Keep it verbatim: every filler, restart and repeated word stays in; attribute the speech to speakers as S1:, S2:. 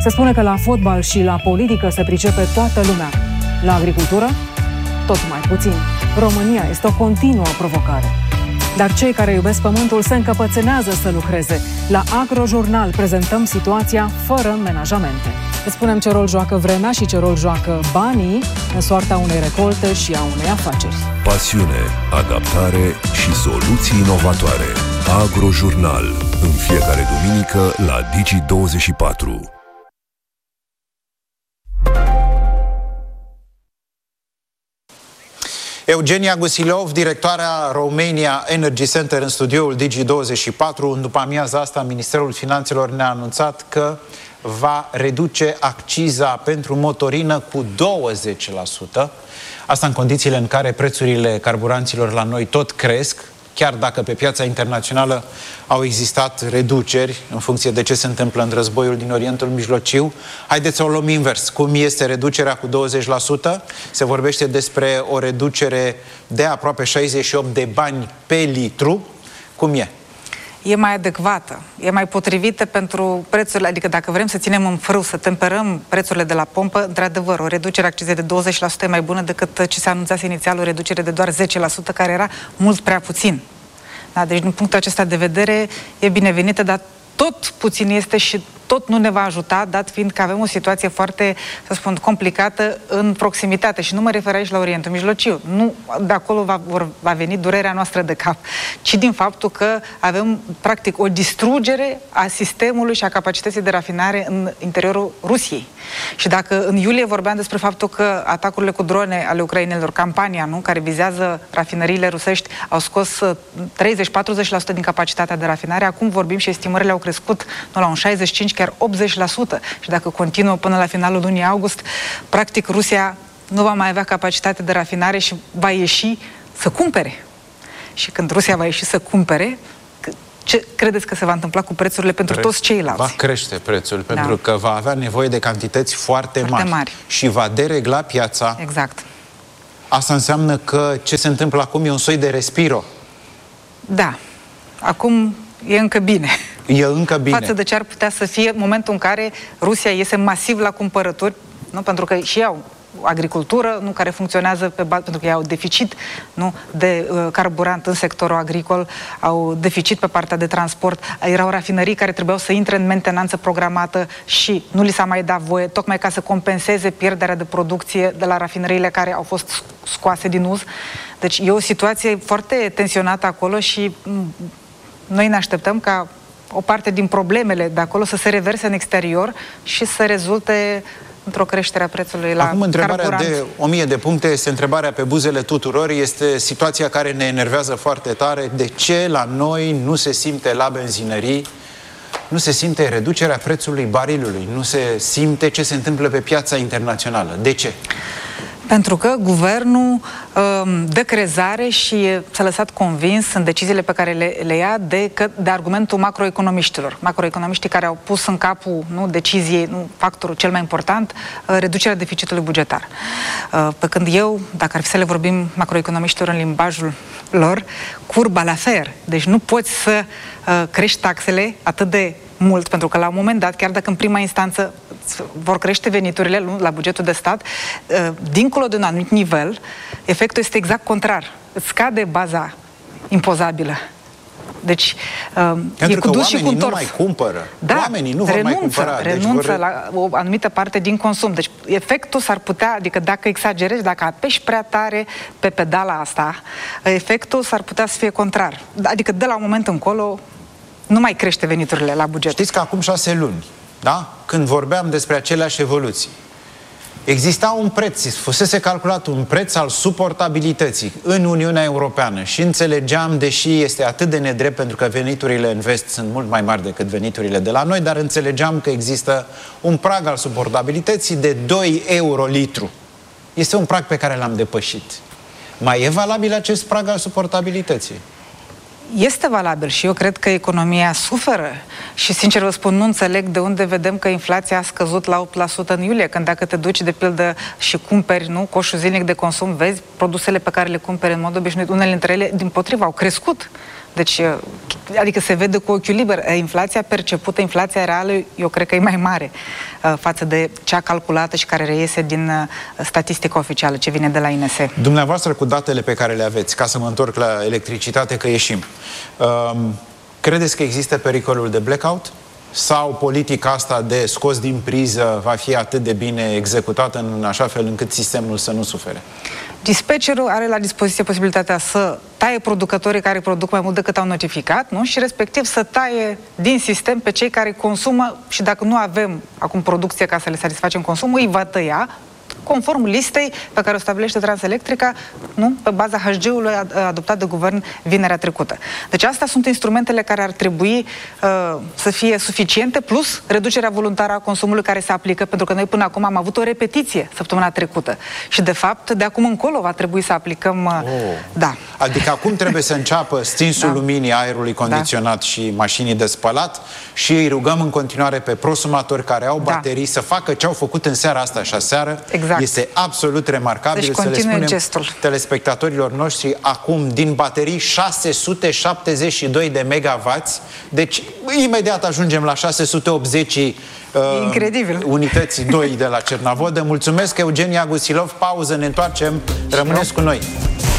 S1: Se spune că la fotbal și la politică se pricepe toată lumea. La agricultură, tot mai puțin. România este o continuă provocare. Dar cei care iubesc pământul se încăpățânează să lucreze. La Agrojurnal prezentăm situația fără menajamente. Îți spunem ce rol joacă vremea și ce rol joacă banii în soarta unei recolte și a unei afaceri.
S2: Pasiune, adaptare și soluții inovatoare. Agrojurnal, în fiecare duminică la Digi douăzeci și patru.
S3: Eugenia Gusilov, directoarea Romania Energy Center, în studioul Digi douăzeci și patru. În după amiaza asta, Ministerul Finanțelor ne-a anunțat că va reduce acciza pentru motorină cu douăzeci la sută. Asta în condițiile în care prețurile carburanților la noi tot cresc, chiar dacă pe piața internațională au existat reduceri în funcție de ce se întâmplă în războiul din Orientul Mijlociu. Haideți să o luăm invers. Cum este reducerea cu douăzeci la sută? Se vorbește despre o reducere de aproape șaizeci și opt de bani pe litru. Cum e?
S4: E mai adecvată, e mai potrivită pentru prețurile, adică dacă vrem să ținem în frâu, să temperăm prețurile de la pompă, într-adevăr, o reducere a accizei de douăzeci la sută e mai bună decât ce se anunțase inițial, o reducere de doar zece la sută, care era mult prea puțin. Da, deci, din punctul acesta de vedere, e binevenită, dar tot puțin este și tot nu ne va ajuta, dat fiind că avem o situație foarte, să spun, complicată în proximitate. Și nu mă refer aici la Orientul Mijlociu. Nu de acolo va, vor, va veni durerea noastră de cap, ci din faptul că avem, practic, o distrugere a sistemului și a capacității de rafinare în interiorul Rusiei. Și dacă în iulie vorbeam despre faptul că atacurile cu drone ale ucrainenilor, campania, nu, care vizează rafinăriile rusești, au scos treizeci patruzeci la sută din capacitatea de rafinare, acum vorbim și estimările au crescut nu, la un șaizeci și cinci, chiar optzeci la sută. Și dacă continuă până la finalul lunii august, practic Rusia nu va mai avea capacitate de rafinare și va ieși să cumpere. Și când Rusia va ieși să cumpere, ce credeți că se va întâmpla cu prețurile pentru Pre- toți ceilalți?
S3: Va crește prețul, da. Pentru că va avea nevoie de cantități foarte, foarte mari, mari și va deregla piața.
S4: Exact.
S3: Asta înseamnă că ce se întâmplă acum e un soi de respiro.
S4: Da. Acum e încă bine.
S3: E încă bine.
S4: Față de ce ar putea să fie momentul în care Rusia iese masiv la cumpărături, nu? Pentru că și au agricultură, nu, care funcționează pe bază, pentru că ei au deficit, nu, de uh, carburant în sectorul agricol, au deficit pe partea de transport, erau rafinării care trebuiau să intre în mentenanță programată și nu li s-a mai dat voie, tocmai ca să compenseze pierderea de producție de la rafinăriile care au fost scoase din uz. Deci e o situație foarte tensionată acolo și m- noi ne așteptăm ca o parte din problemele de acolo să se reverse în exterior și să rezulte într-o creștere a prețului la
S3: Acum, întrebarea
S4: carburant.
S3: de o mie de puncte este întrebarea pe buzele tuturor, este situația care ne enervează foarte tare. De ce la noi nu se simte la benzinării, nu se simte reducerea prețului barilului, nu se simte ce se întâmplă pe piața internațională? De ce?
S4: Pentru că guvernul um, dă crezare și s-a lăsat convins în deciziile pe care le, le ia de, că, de argumentul macroeconomiștilor. Macroeconomiștii care au pus în capul, nu, deciziei, nu, factorul cel mai important, uh, reducerea deficitului bugetar. Uh, pe când eu, dacă ar fi să le vorbim macroeconomiștilor în limbajul lor, curba la fer. Deci nu poți să uh, crești taxele atât de mult, pentru că la un moment dat, chiar dacă în prima instanță vor crește veniturile la bugetul de stat, dincolo de un anumit nivel, efectul este exact contrar. Îți scade baza impozabilă. Deci,
S3: pentru
S4: e cu dus
S3: că
S4: și cu întors.
S3: Nu mai cumpără.
S4: Da,
S3: oamenii nu vor
S4: renunță,
S3: mai cumpăra.
S4: renunță
S3: deci vor...
S4: la o anumită parte din consum. Deci efectul s-ar putea, adică dacă exagerezi, dacă apeși prea tare pe pedala asta, efectul s-ar putea să fie contrar. Adică de la un moment încolo nu mai crește veniturile la buget.
S3: Știți că acum șase luni, da? Când vorbeam despre aceleași evoluții, exista un preț, fusese calculat un preț al suportabilității în Uniunea Europeană și înțelegeam, deși este atât de nedrept pentru că veniturile în vest sunt mult mai mari decât veniturile de la noi, dar înțelegeam că există un prag al suportabilității de doi euro litru. Este un prag pe care l-am depășit. Mai e valabil acest prag al suportabilității?
S4: Este valabil și eu cred că economia suferă și, sincer vă spun, nu înțeleg de unde vedem că inflația a scăzut la opt la sută în iulie, când dacă te duci de pildă și cumperi, nu, coșul zilnic de consum, vezi produsele pe care le cumperi în mod obișnuit, unele dintre ele, dimpotrivă, au crescut. Deci, adică se vede cu ochiul liber. Inflația percepută, inflația reală, eu cred că e mai mare uh, față de cea calculată și care reiese din uh, statistica oficială, ce vine de la I N S.
S3: Dumneavoastră, cu datele pe care le aveți, ca să mă întorc la electricitate, că ieșim, uh, credeți că există pericolul de blackout? Sau politica asta de scos din priză va fi atât de bine executată în așa fel încât sistemul să nu sufere?
S4: Dispatcherul are la dispoziție posibilitatea să taie producătorii care produc mai mult decât au notificat, nu? Și respectiv să taie din sistem pe cei care consumă și dacă nu avem acum producție ca să le satisfacem consumul, îi va tăia conform listei pe care o stabilește Transelectrica, nu? Pe baza H G-ului adoptat de guvern vinerea trecută. Deci astea sunt instrumentele care ar trebui uh, să fie suficiente, plus reducerea voluntară a consumului care se aplică, pentru că noi până acum am avut o repetiție săptămâna trecută. Și de fapt, de acum încolo va trebui să aplicăm... Uh,
S3: oh.
S4: Da.
S3: Adică acum trebuie să înceapă stinsul da. luminii, aerului condiționat da. și mașinii de spălat și îi rugăm în continuare pe prosumatori care au da. baterii să facă ce au făcut în seara asta și aseară.
S4: Exact.
S3: Este absolut remarcabil.
S4: Deci
S3: să le spunem
S4: gestul.
S3: telespectatorilor noștri acum din baterii șase sute șaptezeci și doi de megawatts. Deci imediat ajungem la șase sute optzeci uh,
S4: Incredibil.
S3: unități doi de la Cernavodă. Mulțumesc, Eugenia Gusilov. Pauză, ne întoarcem. Rămâneți cu noi.